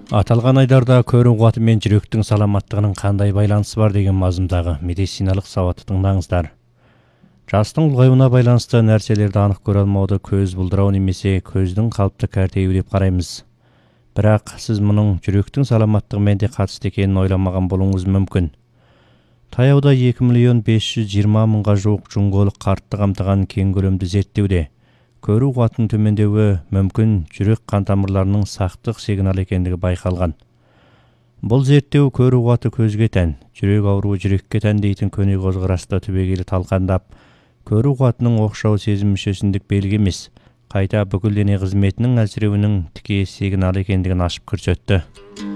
Аталған айдарда көру қуаты мен жүректің саламаттығының қандай байланысы бар деген мазмұндағы медициналық сауатты тыңдаңыздар. Жастың ұлғаюына байланысты нәрселерді анық көре алмауды көз бұлдырау немесе көздің қалыпты кәртеюі деп қараймыз. Бірақ сіз мұның жүректің саламаттығымен де қатысты екенін ойламаған болуыңыз мүмкін. Таяуда 2.520.000-ға жуық жұңғолық қартты қамтыған кең көлемді зерттеуде көру қуатының төмендеуі мүмкін жүрек қан тамырларының сақтық сигналы екендігі байқалған. Бұл зерттеу көру қуаты көзге тән, жүрек ауруы жүрекке тән дейтін көне көзқарасты түбегейлі талқандап, көру қуатының оқшау сезім мүшесіндік белгі емес, қайта бүкіл дене қызметінің әлсіреуінің тікелей сигналы екендігін ашып көрсетті.